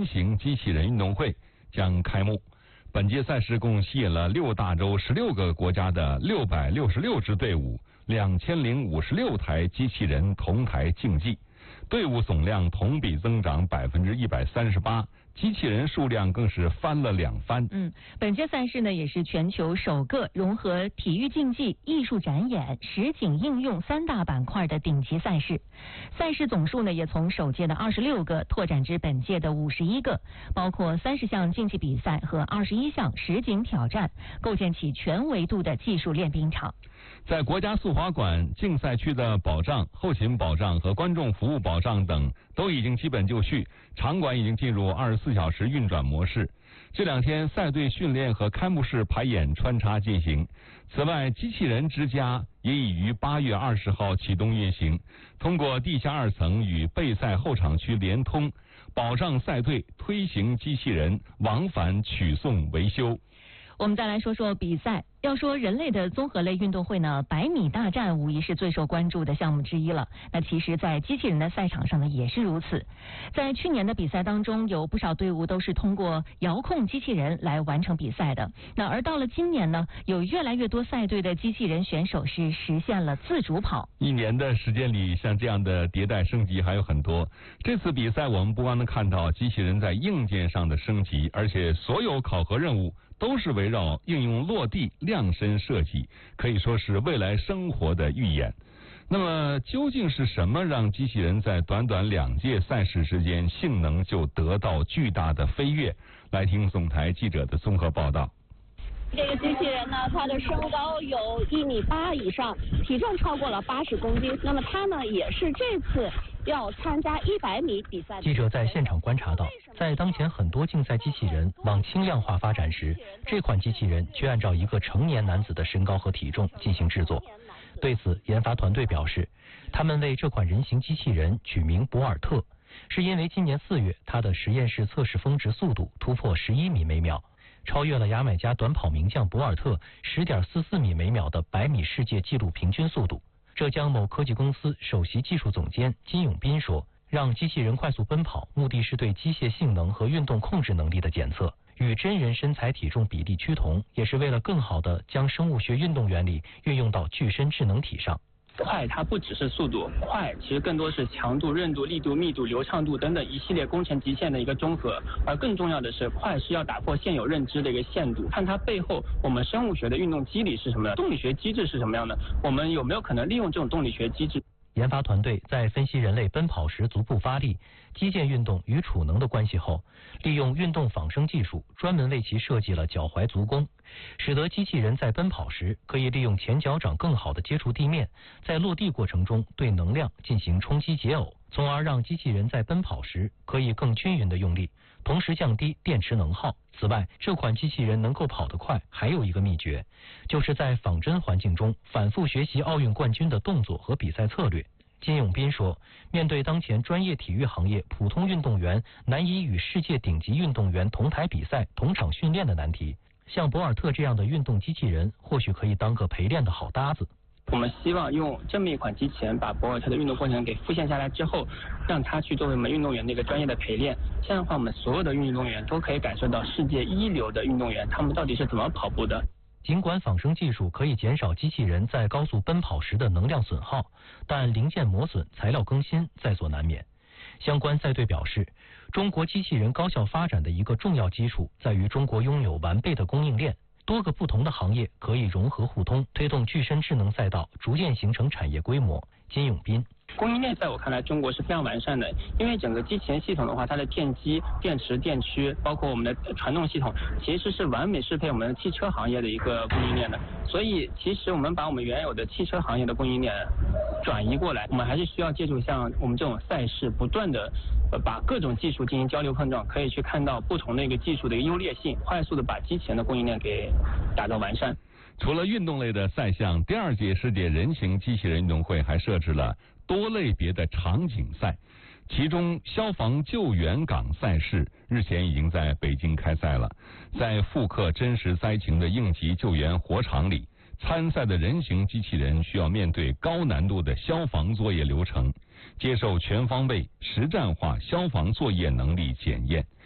形机器人运动会将开幕。本届赛事共吸引了6大洲16个国家的666支队伍，2056台机器人同台竞技，队伍总量同比增长138%，机器人数量更是翻了2番。 本届赛事呢也是全球首个融合体育竞技、艺术展演、实景应用3大板块的顶级赛事。赛事总数呢也从首届的26个拓展至本届的51个，包括30项竞技比赛和21项实景挑战，构建起全维度的技术练兵场。 在国家速滑馆竞赛区的保障、后勤保障和观众服务保障等都已经基本就绪，场馆已经进入24小时运转模式。这2天赛队训练和开幕式排演穿插进行。此外，机器人之家也已于8月20号启动运行，通过地下2层与备赛后场区联通，保障赛队推行机器人往返取送维修。 我们再来说说比赛。要说人类的综合类运动会呢，100米大战无疑是最受关注的项目之一了。那其实在机器人的赛场上呢也是如此。在去年的比赛当中，有不少队伍都是通过遥控机器人来完成比赛的。那而到了今年呢，有越来越多赛队的机器人选手是实现了自主跑。 1年的时间里，像这样的迭代升级还有很多。这次比赛我们不光能看到机器人在硬件上的升级，而且所有考核任务都是围绕应用落地量身设计，可以说是未来生活的预演。那么究竟是什么让机器人在短短2届赛事之间性能就得到巨大的飞跃？来听总台记者的综合报道。 这个机器人呢，它的身高有1.8米以上，体重超过了80公斤。那么它呢，也是这次要参加100米比赛的。 记者在现场观察到，在当前很多竞赛机器人往轻量化发展时，这款机器人却按照一个成年男子的身高和体重进行制作。对此，研发团队表示，他们为这款人形机器人取名博尔特，是因为今年4月它的实验室测试峰值速度突破11米每秒，超越了牙买加短跑名将博尔特10.44米每秒的100米世界纪录平均速度。浙江某科技公司首席技术总监金永斌说，让机器人快速奔跑，目的是对机械性能和运动控制能力的检测，与真人身材体重比例趋同，也是为了更好地将生物学运动原理运用到具身智能体上。 快它不只是速度，快其实更多是强度、韧度、力度、密度、流畅度等等一系列工程极限的一个综合，而更重要的是，快是要打破现有认知的一个限度，看它背后我们生物学的运动机理是什么样，动力学机制是什么样的，我们有没有可能利用这种动力学机制。 研发团队在分析人类奔跑时足部发力、肌腱运动与储能的关系后，利用运动仿生技术，专门为其设计了脚踝足弓，使得机器人在奔跑时可以利用前脚掌更好地接触地面，在落地过程中对能量进行冲击解耦，从而让机器人在奔跑时可以更均匀地用力，同时降低电池能耗。此外，这款机器人能够跑得快，还有一个秘诀，就是在仿真环境中反复学习奥运冠军的动作和比赛策略。金永斌说，面对当前专业体育行业普通运动员难以与世界顶级运动员同台比赛、同场训练的难题，像博尔特这样的运动机器人或许可以当个陪练的好搭子。 我们希望用这么一款机器人把博尔特的运动过程给复现下来之后，让他去作为我们运动员的一个专业的陪练，这样的话我们所有的运动员都可以感受到世界一流的运动员他们到底是怎么跑步的。 尽管仿生技术可以减少机器人在高速奔跑时的能量损耗，但零件磨损、材料更新在所难免。相关赛队表示，中国机器人高效发展的一个重要基础在于中国拥有完备的供应链，多个不同的行业可以融合互通，推动具身智能赛道逐渐形成产业规模。金永斌， 供应链在我看来中国是非常完善的，因为整个机器人系统的话，它的电机、电池、电驱，包括我们的传动系统，其实是完美适配我们的汽车行业的一个供应链的。所以其实我们把我们原有的汽车行业的供应链转移过来，我们还是需要借助像我们这种赛事，不断的把各种技术进行交流碰撞，可以去看到不同的一个技术的一个优劣性，快速的把机器人的供应链给打造完善。 除了运动类的赛项，第2届世界人形机器人运动会还设置了多类别的场景赛，其中消防救援岗赛事日前已经在北京开赛了。在复刻真实灾情的应急救援火场里，参赛的人形机器人需要面对高难度的消防作业流程，接受全方位实战化消防作业能力检验。